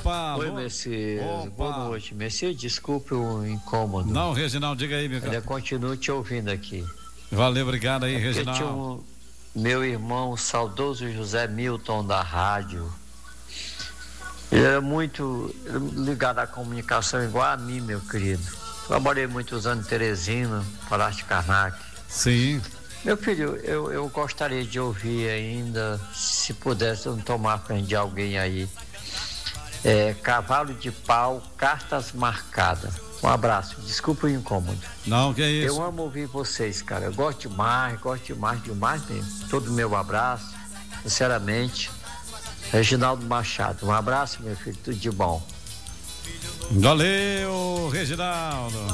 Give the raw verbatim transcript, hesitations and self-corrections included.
Opa! Oi, alô? Messias. Opa. Boa noite. Messias, desculpe o incômodo. Não, Reginaldo, diga aí, meu Olha, cara. continuo te ouvindo aqui. Valeu, obrigado aí, É porque Reginaldo. tinha um, meu irmão, o saudoso José Milton da rádio. Ele era muito ligado à comunicação, igual a mim, meu querido. Trabalhei muitos anos em Teresina, Palácio Karnak. Sim. Meu filho, eu, eu gostaria de ouvir ainda, se pudesse, não tomar frente de alguém aí. É, Cavalo de Pau, Cartas Marcadas. Um abraço, desculpa o incômodo. Não, que é isso. Eu amo ouvir vocês, cara. Eu gosto demais, gosto demais, demais mesmo. Todo o meu abraço, sinceramente. Reginaldo Machado, um abraço, meu filho, tudo de bom. Valeu, Reginaldo.